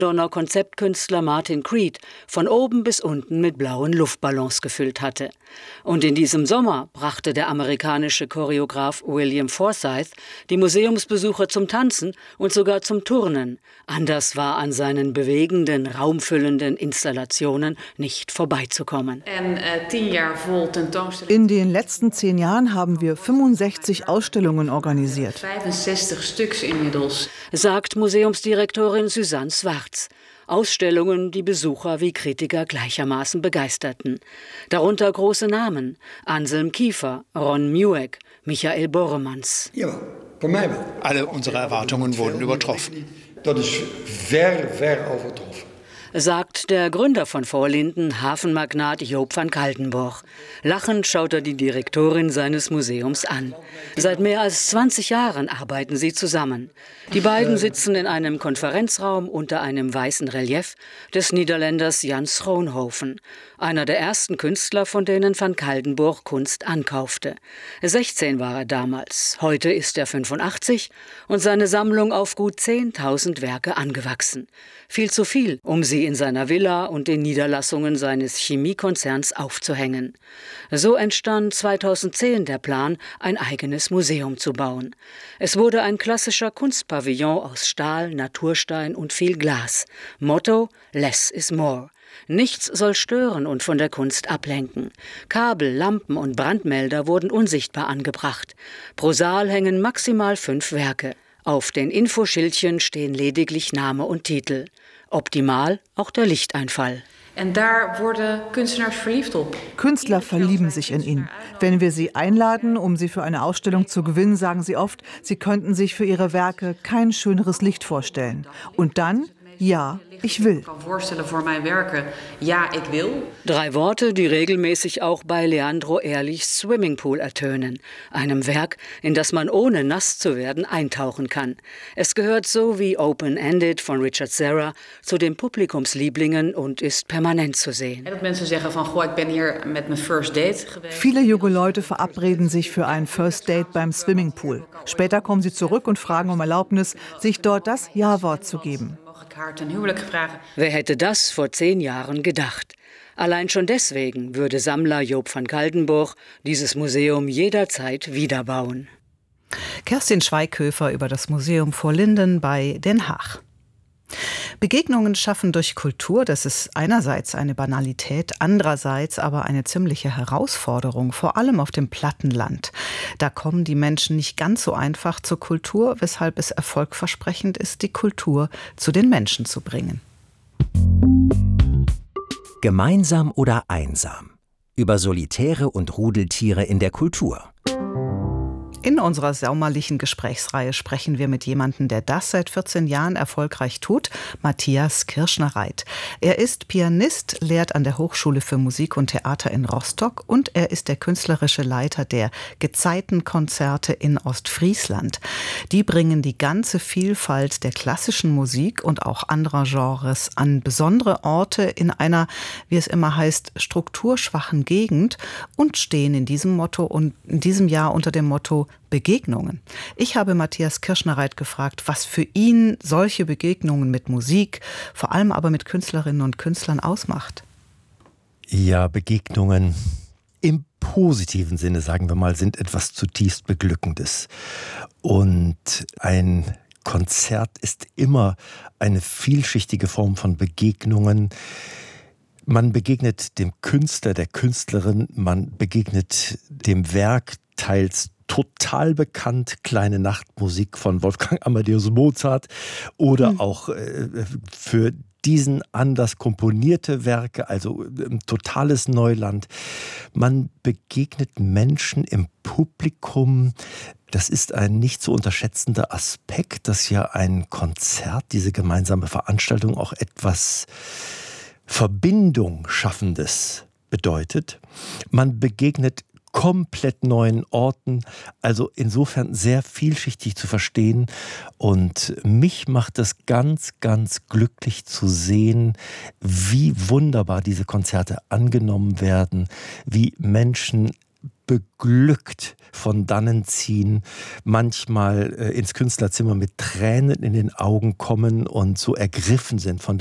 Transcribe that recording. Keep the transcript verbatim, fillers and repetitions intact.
Londoner Konzeptkünstler Martin Creed von oben bis unten mit blauen Luftballons gefüllt hatte. Und in diesem Sommer brachte der amerikanische Choreograf William Forsythe die Museumsbesucher zum Tanzen und sogar zum Turnen. Anders war an seinen bewegenden, raumfüllenden Installationen nicht vorbeizukommen. In den letzten zehn Jahren haben wir fünfundsechzig Ausstellungen organisiert, sagt Museumsdirektorin Suzanne Swartz. Ausstellungen, die Besucher wie Kritiker gleichermaßen begeisterten. Darunter große Namen: Anselm Kiefer, Ron Mueck, Michael Boremans. Ja, alle unsere Erwartungen wurden übertroffen. Das ist ver, ver overtroffen. Sagt der Gründer von Voorlinden, Hafenmagnat Joop van Kaltenborg. Lachend schaut er die Direktorin seines Museums an. Seit mehr als zwanzig Jahren arbeiten sie zusammen. Die beiden sitzen in einem Konferenzraum unter einem weißen Relief des Niederländers Jan Schroonhoven, einer der ersten Künstler, von denen van Kaltenborg Kunst ankaufte. sechzehn war er damals, heute ist er fünfundachtzig und seine Sammlung auf gut zehntausend Werke angewachsen. Viel zu viel, um sie in seiner Villa und den Niederlassungen seines Chemiekonzerns aufzuhängen. So entstand zweitausendzehn der Plan, ein eigenes Museum zu bauen. Es wurde ein klassischer Kunstpavillon aus Stahl, Naturstein und viel Glas. Motto: Less is more. Nichts soll stören und von der Kunst ablenken. Kabel, Lampen und Brandmelder wurden unsichtbar angebracht. Pro Saal hängen maximal fünf Werke. Auf den Infoschildchen stehen lediglich Name und Titel. Optimal auch der Lichteinfall. En daar worden kunstenaars verliefd op. Künstler verlieben sich in ihn. Wenn wir sie einladen, um sie für eine Ausstellung zu gewinnen, sagen sie oft, sie könnten sich für ihre Werke kein schöneres Licht vorstellen. Und dann: Ja, ich will. Drei Worte, die regelmäßig auch bei Leandro Ehrlichs Swimmingpool ertönen. Einem Werk, in das man ohne nass zu werden eintauchen kann. Es gehört so wie Open-Ended von Richard Serra zu den Publikumslieblingen und ist permanent zu sehen. Viele junge Leute verabreden sich für ein First Date beim Swimmingpool. Später kommen sie zurück und fragen um Erlaubnis, sich dort das Ja-Wort zu geben. Wer hätte das vor zehn Jahren gedacht? Allein schon deswegen würde Sammler Joop van Kaltenborg dieses Museum jederzeit wiederbauen. Kerstin Schweighöfer über das Museum Voorlinden bei Den Haag. Begegnungen schaffen durch Kultur, das ist einerseits eine Banalität, andererseits aber eine ziemliche Herausforderung, vor allem auf dem Plattenland. Da kommen die Menschen nicht ganz so einfach zur Kultur, weshalb es erfolgversprechend ist, die Kultur zu den Menschen zu bringen. Gemeinsam oder einsam? Über Solitäre und Rudeltiere in der Kultur. In unserer sommerlichen Gesprächsreihe sprechen wir mit jemandem, der das seit vierzehn Jahren erfolgreich tut, Matthias Kirschner-Reit. Er ist Pianist, lehrt an der Hochschule für Musik und Theater in Rostock und er ist der künstlerische Leiter der Gezeitenkonzerte in Ostfriesland. Die bringen die ganze Vielfalt der klassischen Musik und auch anderer Genres an besondere Orte in einer, wie es immer heißt, strukturschwachen Gegend und stehen in diesem Motto und in diesem Jahr unter dem Motto Begegnungen. Ich habe Matthias Kirschner-Reit gefragt, was für ihn solche Begegnungen mit Musik, vor allem aber mit Künstlerinnen und Künstlern ausmacht. Ja, Begegnungen im positiven Sinne, sagen wir mal, sind etwas zutiefst Beglückendes. Und ein Konzert ist immer eine vielschichtige Form von Begegnungen. Man begegnet dem Künstler, der Künstlerin, man begegnet dem Werk, teils total bekannt, Kleine Nachtmusik von Wolfgang Amadeus Mozart oder mhm. auch äh, für diesen anders komponierte Werke, also ein totales Neuland. Man begegnet Menschen im Publikum. Das ist ein nicht zu unterschätzender Aspekt, dass ja ein Konzert, diese gemeinsame Veranstaltung auch etwas Verbindung Schaffendes bedeutet. Man begegnet komplett neuen Orten, also insofern sehr vielschichtig zu verstehen und mich macht es ganz, ganz glücklich zu sehen, wie wunderbar diese Konzerte angenommen werden, wie Menschen beglückt von dannen ziehen, manchmal äh, ins Künstlerzimmer mit Tränen in den Augen kommen und so ergriffen sind von